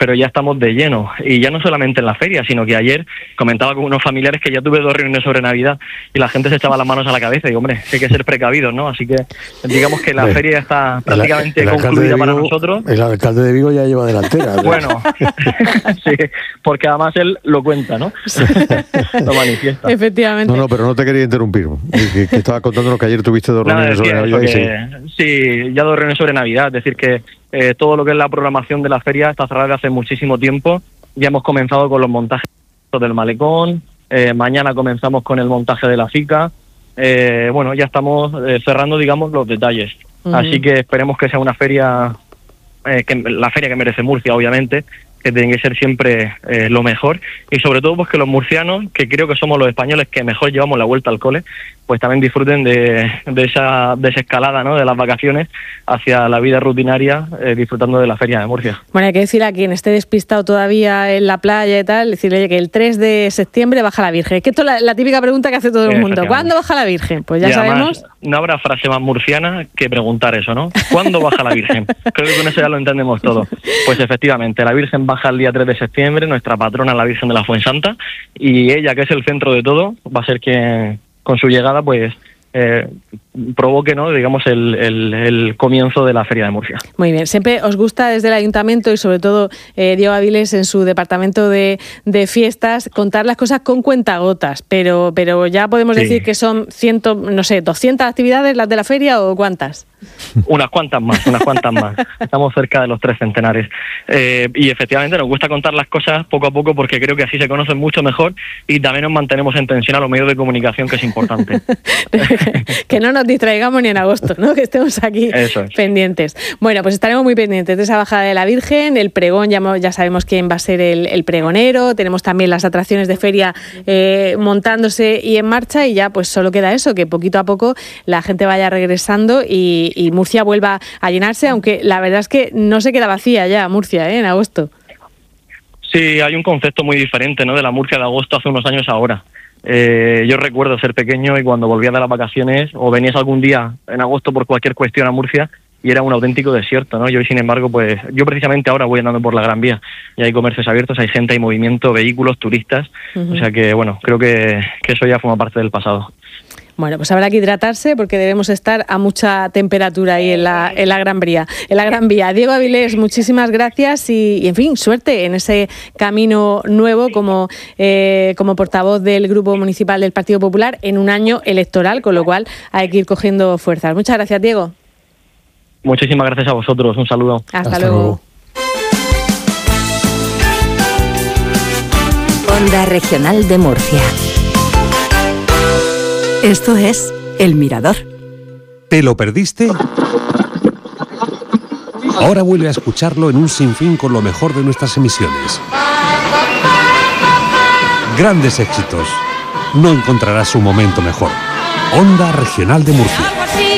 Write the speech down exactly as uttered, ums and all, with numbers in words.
pero ya estamos de lleno, y ya no solamente en la feria, sino que ayer comentaba con unos familiares que ya tuve dos reuniones sobre Navidad y la gente se echaba las manos a la cabeza y digo, hombre, hay que ser precavidos, ¿no? Así que digamos que la Bien. feria está prácticamente el, el concluida Vigo, para nosotros. El alcalde de Vigo ya lleva delantera. Bueno, sí, porque además él lo cuenta, ¿no? Lo manifiesta. Efectivamente. No, no, pero no te quería interrumpir, que, que estaba contándonos que ayer tuviste dos Nada, reuniones sobre decía eso, Navidad. que, sí. sí, ya dos reuniones sobre Navidad, es decir que eh, todo lo que es la programación de la feria está cerrada desde hace muchísimo tiempo. Ya hemos comenzado con los montajes del malecón, eh, mañana comenzamos con el montaje de la FICA, eh, bueno, ya estamos eh, cerrando, digamos, los detalles. Uh-huh. Así que esperemos que sea una feria, eh, que, la feria que merece Murcia, obviamente, que tiene que ser siempre eh, lo mejor, y sobre todo pues que los murcianos, que creo que somos los españoles que mejor llevamos la vuelta al cole, pues también disfruten de, de esa desescalada, ¿no?, de las vacaciones hacia la vida rutinaria, eh, disfrutando de la feria de Murcia. Bueno, hay que decir a quien esté despistado todavía en la playa y tal, decirle que el tres de septiembre baja la Virgen. Es que esto es la, la típica pregunta que hace todo el mundo. ¿Cuándo baja la Virgen? Pues ya y además, sabemos. No habrá frase más murciana que preguntar eso, ¿no? ¿Cuándo baja la Virgen? Creo que con eso ya lo entendemos todo. Pues efectivamente, la Virgen baja el día tres de septiembre, nuestra patrona, la Virgen de la Fuensanta, y ella, que es el centro de todo, va a ser quien, con su llegada, pues eh, provoque, ¿no?, digamos, el, el, el comienzo de la Feria de Murcia. Muy bien. Siempre os gusta desde el Ayuntamiento y sobre todo eh, Diego Avilés en su departamento de, de fiestas contar las cosas con cuentagotas, pero pero ya podemos sí. decir que son ciento, no sé, doscientas actividades las de la feria, ¿o cuántas? Unas cuantas más, unas cuantas más. Estamos cerca de los tres centenares. Eh, y efectivamente nos gusta contar las cosas poco a poco porque creo que así se conocen mucho mejor y también nos mantenemos en tensión a los medios de comunicación, que es importante. Que no nos distraigamos ni en agosto, ¿no? Que estemos aquí es. pendientes. Bueno, pues estaremos muy pendientes de esa bajada de la Virgen, el pregón, ya, ya sabemos quién va a ser el, el pregonero, tenemos también las atracciones de feria eh, montándose y en marcha, y ya pues solo queda eso, que poquito a poco la gente vaya regresando y y Murcia vuelva a llenarse, aunque la verdad es que no se queda vacía ya Murcia, ¿eh?, en agosto. Sí, hay un concepto muy diferente, ¿no?, de la Murcia de agosto hace unos años ahora. Eh, yo recuerdo ser pequeño y cuando volvías de las vacaciones o venías algún día en agosto por cualquier cuestión a Murcia y era un auténtico desierto, ¿no? Yo, sin embargo, pues yo precisamente ahora voy andando por la Gran Vía y hay comercios abiertos, hay gente, hay movimiento, vehículos, turistas, uh-huh. O sea que, bueno, creo que, que eso ya forma parte del pasado. Bueno, pues habrá que hidratarse porque debemos estar a mucha temperatura ahí en la, en la Gran Vía. En la Gran Vía. Diego Avilés, muchísimas gracias y, y, en fin, suerte en ese camino nuevo como, eh, como portavoz del Grupo Municipal del Partido Popular en un año electoral, con lo cual hay que ir cogiendo fuerzas. Muchas gracias, Diego. Muchísimas gracias a vosotros. Un saludo. Hasta, Hasta luego. luego. Onda Regional de Murcia. Esto es El Mirador. ¿Te lo perdiste? Ahora vuelve a escucharlo en un sinfín con lo mejor de nuestras emisiones. Grandes éxitos. No encontrarás un momento mejor. Onda Regional de Murcia.